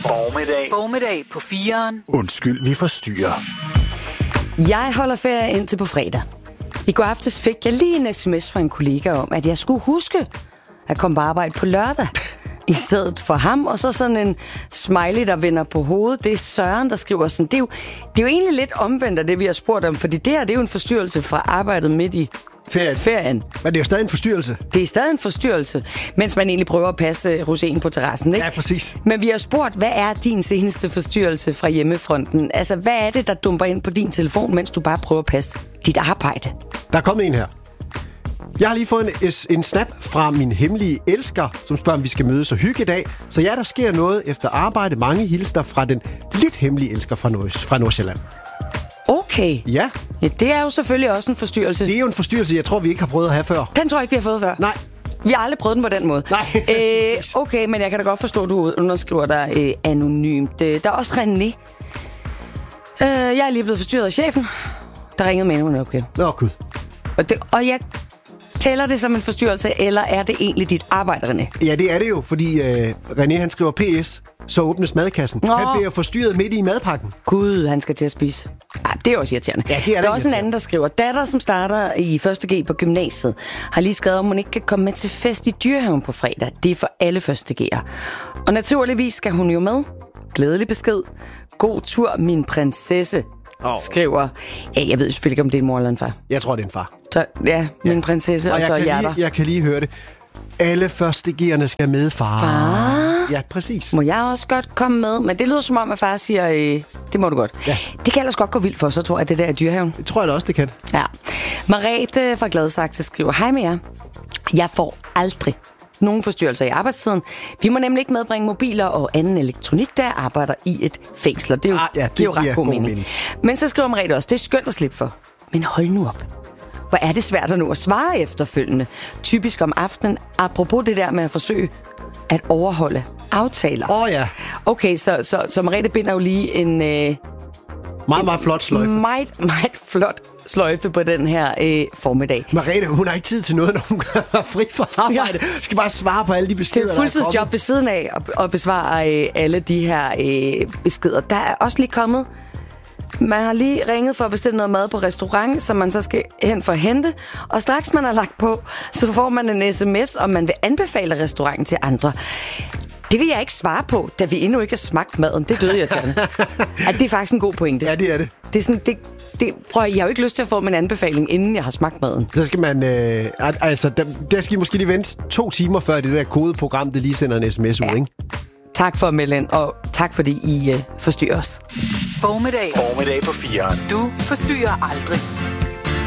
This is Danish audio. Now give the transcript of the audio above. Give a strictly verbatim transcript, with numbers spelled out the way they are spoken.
Formiddag. Formiddag på fireren. Undskyld, vi forstyrrer. Jeg holder ferie indtil på fredag. I går aftes fik jeg lige en sms fra en kollega om, at jeg skulle huske at komme på arbejde på lørdag i stedet for ham. Og så sådan en smiley, der vender på hovedet. Det er Søren, der skriver sådan. Det er jo, det er jo egentlig lidt omvendt af det, vi har spurgt om, fordi det her, det er jo en forstyrrelse fra arbejdet midt i ferien. ferien. Men det er jo stadig en forstyrrelse. Det er stadig en forstyrrelse, mens man egentlig prøver at passe rosinen på terrassen, ikke? Ja, præcis. Men vi har spurgt, hvad er din seneste forstyrrelse fra hjemmefronten? Altså, hvad er det, der dumper ind på din telefon, mens du bare prøver at passe dit arbejde? Der er kommet en her. Jeg har lige fået en, en snap fra min hemmelige elsker, som spørger, om vi skal mødes og hygge i dag. Så ja, der sker noget efter arbejde. Mange hilsner fra den lidt hemmelige elsker fra, Nord- fra Nordsjælland. Okay. Ja. Ja, det er jo selvfølgelig også en forstyrrelse. Det er jo en forstyrrelse, jeg tror, vi ikke har prøvet at have før. Den tror jeg ikke, vi har fået før. Nej. Vi har aldrig prøvet den på den måde. Nej. Æh, okay, men jeg kan da godt forstå, at du underskriver dig øh, anonymt. Der er også René. Øh, jeg er lige blevet forstyrret af chefen, der ringede med en opgave. Nå, gud. Og, det, og jeg tæller det som en forstyrrelse, eller er det egentlig dit arbejde, René? Ja, det er det jo, fordi øh, René han skriver P S, så åbnes madkassen. Nå. Han bliver forstyrret midt i madpakken. Gud, han skal til at spise. Ej, det er også irriterende. Ja, det er der er også en anden, der skriver, datter, som starter i første G på gymnasiet, har lige skrevet, om hun ikke kan komme med til fest i Dyrehaven på fredag. Det er for alle første G'er. Og naturligvis skal hun jo med. Glædelig besked. God tur, min prinsesse, oh. skriver. Ja, jeg ved selvfølgelig ikke, om det er en mor eller en far. Jeg tror, det er en far. Så, ja, min ja. prinsesse, og, og så hjerter. Lige, jeg kan lige høre det. Alle første G'erne skal med, far. Far? Ja, præcis. Må jeg også godt komme med? Men det lyder som om, at far siger, øh, det må du godt. Ja. Det kan ellers godt gå vildt for, så tror jeg, at det der er Dyrehaven. Det tror jeg da også, det kan. Ja. Merete fra Gladsaxe skriver, hej med jer. Jeg får aldrig nogen forstyrrelser i arbejdstiden. Vi må nemlig ikke medbringe mobiler og anden elektronik, der arbejder i et fængsel. Det er jo, ah, ja, det, det er jo ret god, god mening. mening. Men så skriver Merete også, det er skønt at slippe for. Men hold nu op. Hvor er det svært at nu at svare efterfølgende. Typisk om aftenen. Apropos det der med at forsøge at overholde aftaler. Åh oh, ja. Okay, så, så, så Merete binder jo lige en... Øh, meget, meget flot sløjfe. Meget, meget flot sløjfe på den her øh, formiddag. Merete, hun har ikke tid til noget, når hun er fri fra arbejde. Ja. Skal bare svare på alle de beskeder, det er fuldtidsjob ved siden af at, at besvare øh, alle de her øh, beskeder. Der er også lige kommet... Man har lige ringet for at bestille noget mad på restaurant, som man så skal hen for at hente. Og straks man har lagt på, så får man en sms, om man vil anbefale restauranten til andre. Det vil jeg ikke svare på, da vi endnu ikke har smagt maden. Det døde jeg til. At det er faktisk en god pointe. Ja, det er det. Det er sådan, det, det, prøv, jeg har jo ikke lyst til at få min anbefaling, inden jeg har smagt maden. Så skal man, øh, altså, der, der skal I måske lige vente to timer før det der kodeprogram, det lige sender en sms ud, ja. Ikke? Tak for at melde ind, og tak fordi I øh, forstyrrer os. Formiddag. Formiddag på fireren. Du forstyrrer aldrig.